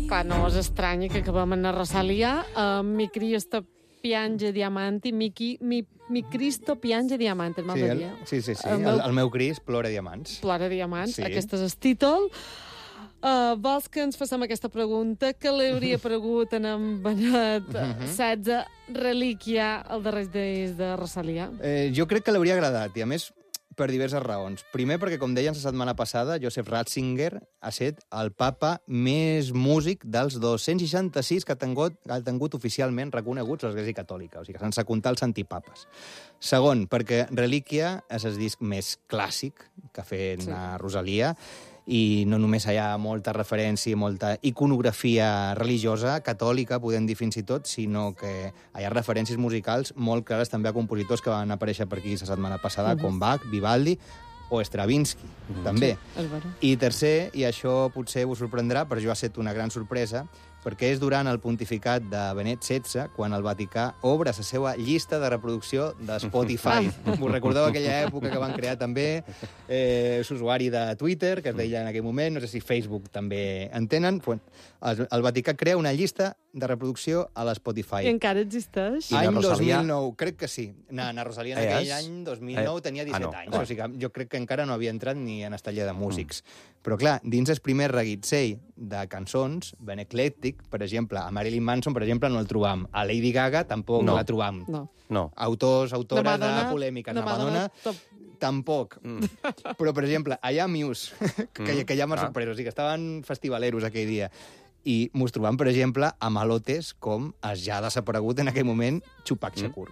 Clar, no és estrany que acabem en la Rosalia. Mi Cristo piange diamanti, mi Cristo piange diamanti, m'agradaria. Sí. El meu Crist plora diamants. Plora diamants, Sí. aquest és el títol. Vols que ens facem aquesta pregunta? Que li hauria pregut en Benet XVI, Relíquia, el darrer d'ells de Rosalia? Jo crec que l'hauria agradat, i a més per diverses raons. Primer, perquè, com deien la setmana passada, Joseph Ratzinger ha estat el papa més músic dels 266 que ha tingut oficialment reconeguts l'Església Catòlica, o sigui, sense comptar els antipapes. Segon, perquè Relíquia és el disc més clàssic que ha fet la Rosalia, i no només hi ha molta referència, molta iconografia religiosa, catòlica, podem dir fins i tot, sinó que hi ha referències musicals molt clares també a compositors que van aparèixer per aquí la setmana passada, com Bach, Vivaldi o Stravinsky, també. Sí, és vera. I tercer, i això potser us sorprendrà, però jo ha estat una gran sorpresa, perquè és durant el pontificat de Benet XVI quan el Vaticà obre la seva llista de reproducció de Spotify. Us recordeu aquella època que van crear també l'usuari de Twitter, que es deia en aquell moment, no sé si Facebook també en tenen. El Vaticà crea una llista de reproducció a l'Spotify. I encara existeix? I la Any Rosalia? 2009, crec que sí. Na Rosalia en aquell any 2009 tenia 17 anys. O sigui que jo crec que encara no havia entrat ni en el taller de músics. Però clar, dins el primer reguitzell de cançons, ben eclèctic, per exemple, a Marilyn Manson, per exemple, no el trobam. A Lady Gaga tampoc la trobam. No. Autors, autores de Madonna, polèmiques. de De Madonna, tampoc. Però, per exemple, allà Muse, que ja m'ha sorprès, o sigui, que estaven festivaleros aquell dia, i mos trobam, per exemple, a malotes com es ja ha desaparegut en aquell moment Tupac Shakur.